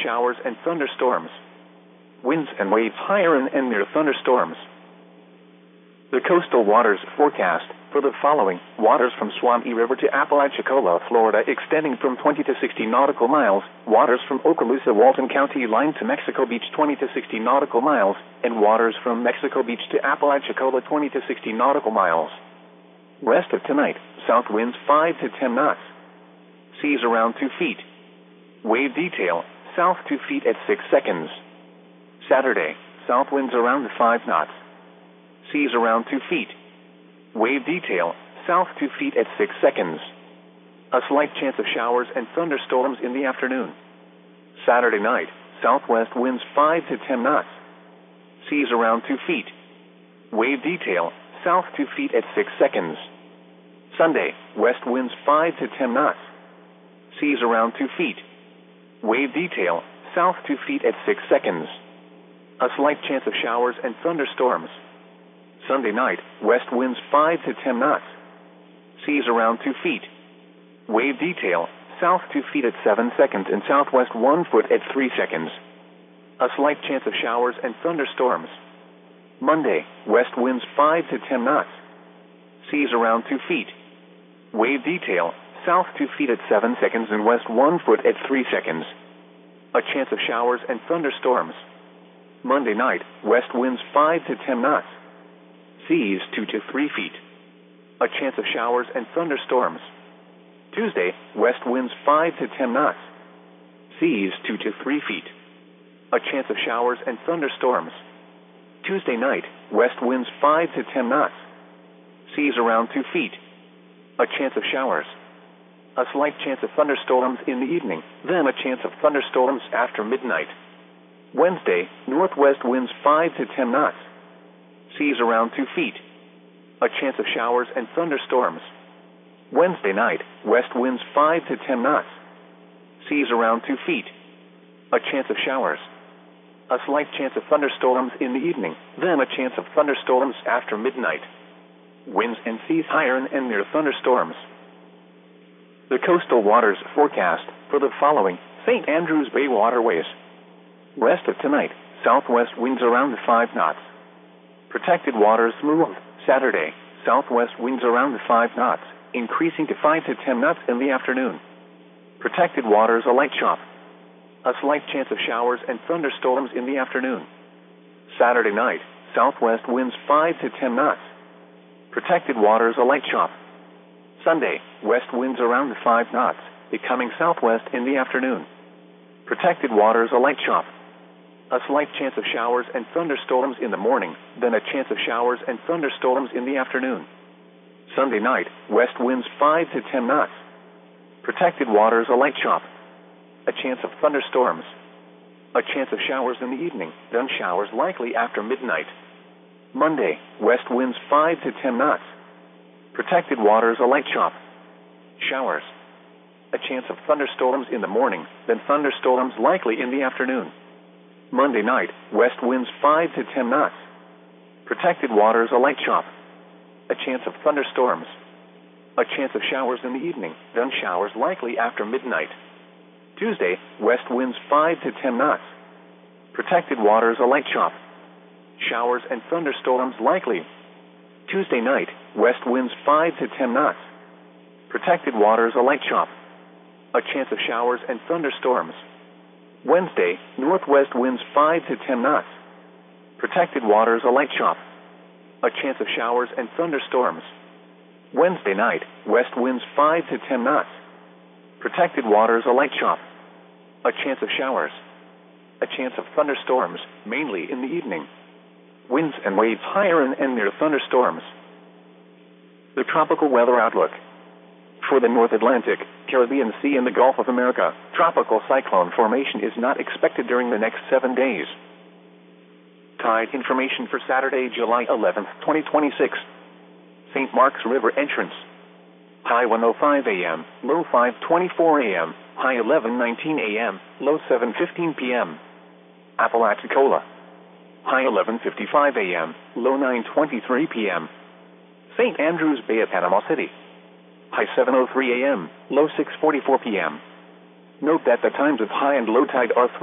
showers and thunderstorms. Winds and waves higher and near thunderstorms. The coastal waters forecast for the following: waters from Suwannee River to Apalachicola, Florida, extending from 20 to 60 nautical miles, waters from Okaloosa, Walton County line to Mexico Beach 20 to 60 nautical miles, and waters from Mexico Beach to Apalachicola 20 to 60 nautical miles. Rest of tonight, south winds 5 to 10 knots. Seas around 2 feet. Wave detail, south 2 feet at 6 seconds. Saturday, south winds around 5 knots. Seas around 2 feet. Wave detail, south 2 feet at 6 seconds. A slight chance of showers and thunderstorms in the afternoon. Saturday night, southwest winds 5 to 10 knots. Seas around 2 feet. Wave detail, south 2 feet at 6 seconds. Sunday, west winds 5 to 10 knots. Seas around 2 feet. Wave detail, south 2 feet at 6 seconds. A slight chance of showers and thunderstorms. Sunday night, west winds 5 to 10 knots. Seas around 2 feet. Wave detail, south 2 feet at 7 seconds and southwest 1 foot at 3 seconds. A slight chance of showers and thunderstorms. Monday, west winds 5 to 10 knots. Seas around 2 feet. Wave detail, south 2 feet at 7 seconds and west 1 foot at 3 seconds. A chance of showers and thunderstorms. Monday night, west winds 5 to 10 knots. Seas 2 to 3 feet. A chance of showers and thunderstorms. Tuesday, west winds 5 to 10 knots. Seas 2 to 3 feet. A chance of showers and thunderstorms. Tuesday night, west winds 5 to 10 knots. Seas around 2 feet. A chance of showers. A slight chance of thunderstorms in the evening, then a chance of thunderstorms after midnight. Wednesday, northwest winds 5 to 10 knots. Seas around 2 feet. A chance of showers and thunderstorms. Wednesday night, west winds 5 to 10 knots. Seas around 2 feet. A chance of showers. A slight chance of thunderstorms in the evening, then a chance of thunderstorms after midnight. Winds and seas higher and near thunderstorms. The coastal waters forecast for the following: St. Andrews Bay waterways. Rest of tonight, southwest winds around 5 knots. Protected waters through Saturday, southwest winds around 5 knots, increasing to 5 to 10 knots in the afternoon. Protected waters a light chop. A slight chance of showers and thunderstorms in the afternoon. Saturday night, southwest winds 5 to 10 knots. Protected waters a light chop. Sunday, west winds around 5 knots, becoming southwest in the afternoon. Protected waters a light chop. A slight chance of showers and thunderstorms in the morning, then a chance of showers and thunderstorms in the afternoon. Sunday night, west winds 5 to 10 knots. Protected waters a light chop. A chance of thunderstorms. A chance of showers in the evening, then showers likely after midnight. Monday, west winds 5 to 10 knots. Protected waters a light chop. Showers. A chance of thunderstorms in the morning, then thunderstorms likely in the afternoon. Monday night, west winds 5 to 10 knots. Protected waters a light chop. A chance of thunderstorms. A chance of showers in the evening, then showers likely after midnight. Tuesday, west winds 5 to 10 knots. Protected waters a light chop. Showers and thunderstorms likely. Tuesday night, west winds 5 to 10 knots. Protected waters a light chop. A chance of showers and thunderstorms. Wednesday, northwest winds 5 to 10 knots. Protected waters a light chop. A chance of showers and thunderstorms. Wednesday night, west winds 5 to 10 knots. Protected waters a light chop. A chance of showers. A chance of thunderstorms, mainly in the evening. Winds and waves higher and near thunderstorms. The tropical weather outlook. For the North Atlantic, Caribbean Sea and the Gulf of America, tropical cyclone formation is not expected during the next 7 days. Tide information for Saturday, July 11, 2026. St. Mark's River entrance. High 1:05 a.m., low 5:24 a.m., high 11:19 a.m., low 7:15 p.m. Apalachicola. High 11:55 a.m., low 9:23 p.m. St. Andrews Bay at Panama City. High 7:03 a.m., low 6:44 p.m. Note that the times of high and low tide are